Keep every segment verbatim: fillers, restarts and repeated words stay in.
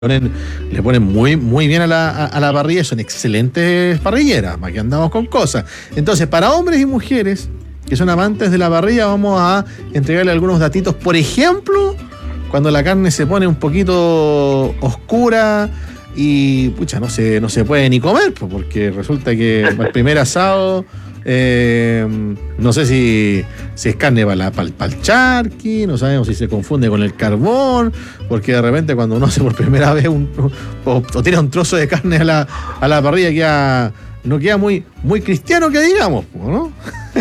ponen, le ponen muy, muy bien a la, a, a la parrilla, son excelentes parrilleras, más que andamos con cosas. Entonces, para hombres y mujeres que son amantes de la parrilla, vamos a entregarle algunos datitos. Por ejemplo, cuando la carne se pone un poquito oscura y, pucha, no se, no se puede ni comer, pues, porque resulta que el primer asado... Eh, no sé si, si es carne para, la, para, para el charqui, no sabemos si se confunde con el carbón, porque de repente cuando uno hace por primera vez un, o, o tira un trozo de carne a la, a la parrilla, queda, no queda muy, muy cristiano, que digamos, ¿no?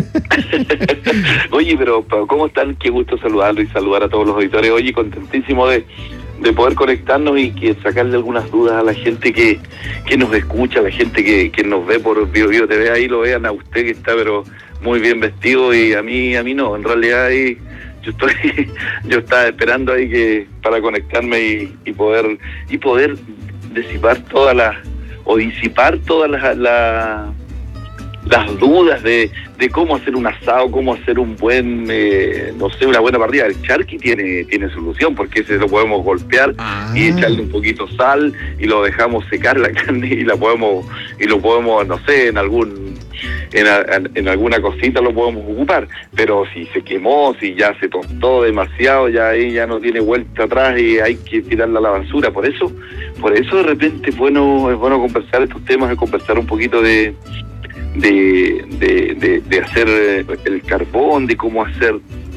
Oye, pero ¿cómo están? Qué gusto saludarlo y saludar a todos los auditores. Oye, contentísimo de, de poder conectarnos y que sacarle algunas dudas a la gente que, que nos escucha, a la gente que, que nos ve por Bio Bio T V. Ahí lo vean a usted que está pero muy bien vestido, y a mí a mí no, en realidad ahí yo estoy yo estaba esperando ahí que para conectarme y, y poder y poder disipar todas las o disipar todas las la, las dudas de, de cómo hacer un asado, cómo hacer un buen, eh, no sé, una buena parrilla. El charqui tiene tiene solución, porque ese lo podemos golpear ah. y echarle un poquito sal y lo dejamos secar la carne y la podemos y lo podemos, no sé, en algún en, en, en alguna cosita lo podemos ocupar. Pero si se quemó, si ya se tostó demasiado, ya ahí ya no tiene vuelta atrás y hay que tirarla a la basura. Por eso, por eso de repente es bueno, es bueno conversar estos temas, es conversar un poquito de De, de, de, de hacer el carbón, de cómo hacer,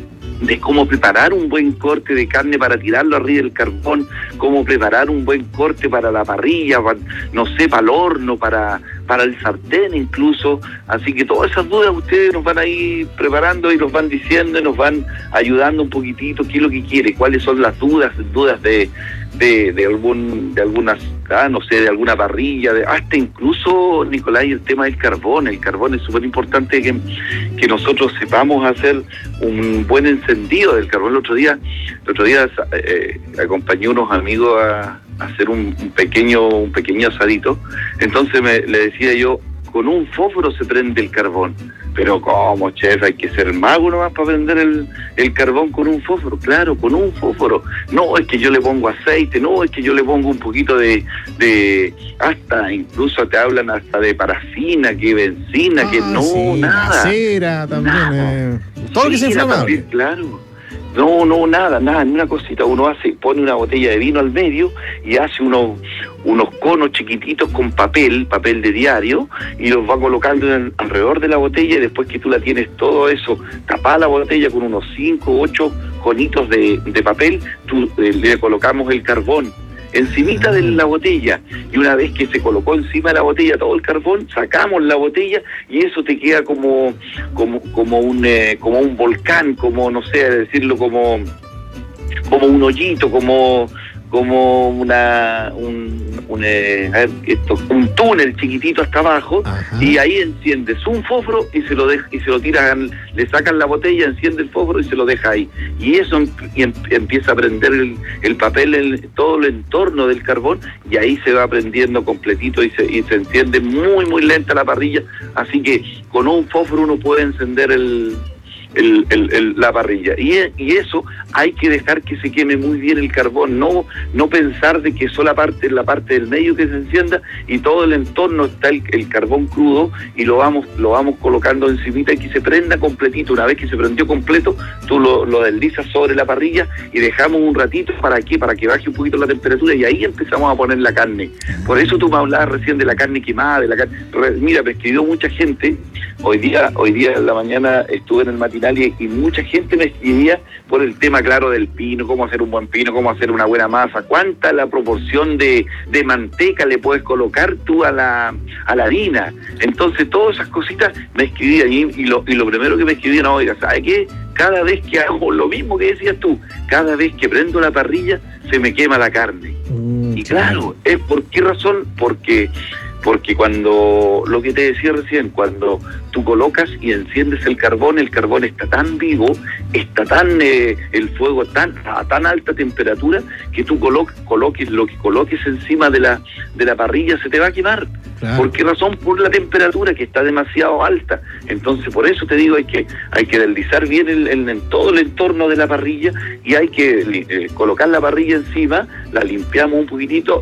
de cómo preparar un buen corte de carne para tirarlo arriba del carbón, cómo preparar un buen corte para la parrilla, para, no sé, para el horno, para, para el sartén incluso. Así que todas esas dudas ustedes nos van a ir preparando y nos van diciendo y nos van ayudando un poquitito qué es lo que quiere, cuáles son las dudas, dudas de, de, de algún, de algunas, ah, no sé, de alguna parrilla, de, hasta incluso, Nicolás, el tema del carbón. El carbón es súper importante que, que nosotros sepamos hacer un buen encendido del carbón. El otro día, el otro día eh, acompañé a unos amigos a, a hacer un, un pequeño, un pequeño asadito. Entonces me, le decía yo, con un fósforo se prende el carbón. Pero ¿cómo, chef? Hay que ser mago nomás para prender el, el carbón con un fósforo. Claro, con un fósforo. No, es que yo le pongo aceite, no, es que yo le pongo un poquito de... de hasta, incluso te hablan hasta de parafina, que benzina, ah, que no, sí, nada. Cera también. Eh, todo lo que sea inflamable. Claro. No, no, nada, nada, ni una cosita. Uno hace, pone una botella de vino al medio y hace unos unos conos chiquititos con papel, papel de diario, y los va colocando en, alrededor de la botella, y después que tú la tienes todo eso, tapá la botella con unos cinco o ocho conitos de, de papel, tú, eh, le colocamos el carbón encimita de la botella, y una vez que se colocó encima de la botella todo el carbón, sacamos la botella y eso te queda como como como un eh, como un volcán, como, no sé decirlo, como como un hoyito, como como una un, un, eh, a ver, esto, un túnel chiquitito hasta abajo. Ajá. Y ahí enciendes un fósforo y se lo deja, y se lo tiran, le sacan la botella, enciende el fósforo y se lo deja ahí, y eso y em, empieza a prender el, el papel, el, todo el entorno del carbón, y ahí se va prendiendo completito y se, y se enciende muy muy lenta la parrilla. Así que con un fósforo uno puede encender el El, el, el, la parrilla, y, y eso hay que dejar que se queme muy bien el carbón, no no pensar de que sola parte, la parte del medio que se encienda y todo el entorno está el, el carbón crudo, y lo vamos lo vamos colocando encimita y que se prenda completito. Una vez que se prendió completo, tú lo, lo deslizas sobre la parrilla y dejamos un ratito. ¿Para qué? Para que baje un poquito la temperatura, y ahí empezamos a poner la carne. Por eso tú me hablabas recién de la carne quemada, de la carne. Mira, me escribió mucha gente hoy día, hoy día en la mañana estuve en el matinal y, y mucha gente me escribía por el tema, claro, del pino, cómo hacer un buen pino, cómo hacer una buena masa, cuánta la proporción de, de manteca le puedes colocar tú a la a la harina. Entonces todas esas cositas me escribían, y, y, lo, y lo primero que me escribían, oiga, ¿sabe qué? Cada vez que hago lo mismo que decías tú, cada vez que prendo la parrilla se me quema la carne. Mm, y claro, ¿es por qué razón? Porque porque cuando, lo que te decía recién, cuando tú colocas y enciendes el carbón, el carbón está tan vivo, está tan, eh, el fuego tan a tan alta temperatura, que tú colo- coloques lo que coloques encima de la, de la parrilla se te va a quemar. Claro. ¿Por qué razón? Por la temperatura, que está demasiado alta. Entonces, por eso te digo, hay que hay que deslizar bien el, el, en todo el entorno de la parrilla, y hay que eh, colocar la parrilla encima, la limpiamos un poquitito